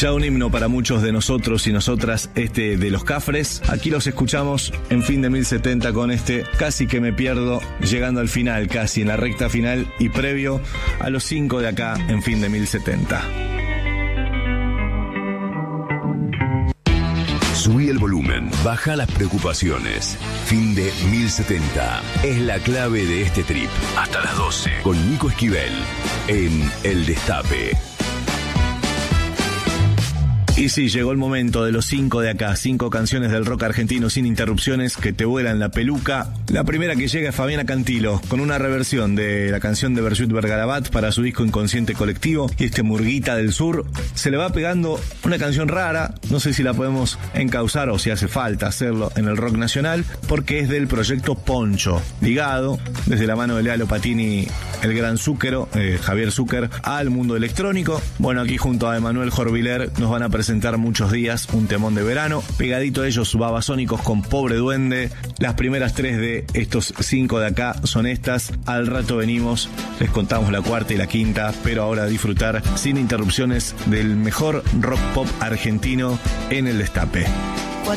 Ya un himno para muchos de nosotros y nosotras, este de Los Cafres. Aquí los escuchamos en Fin de 1070 con este Casi que me pierdo, llegando al final, casi en la recta final y previo a los 5 de acá en Fin de 1070. Subí el volumen, baja las preocupaciones. Fin de 1070 es la clave de este trip. Hasta las 12 con Nico Esquivel en El Destape. Y sí, llegó el momento de los 5 de acá, 5 canciones del rock argentino sin interrupciones que te vuelan la peluca. La primera que llega es Fabiana Cantilo, con una reversión de la canción de Bersuit Vergarabat para su disco Inconsciente Colectivo, y este Murguita del Sur. Se le va pegando una canción rara, no sé si la podemos encauzar o si hace falta hacerlo en el rock nacional, porque es del proyecto Poncho, ligado desde la mano de Lealo Patini, el gran Zúquero, Javier Zúquer, al mundo electrónico. Bueno, aquí junto a Emanuel Jorviler nos van a presentar Muchos Días, un temón de verano. Pegadito a ellos, Babasónicos con Pobre Duende. Las primeras 3 de estos 5 de acá son estas. Al rato venimos, les contamos la cuarta y la quinta, pero ahora a disfrutar sin interrupciones del mejor rock pop argentino en El Destape.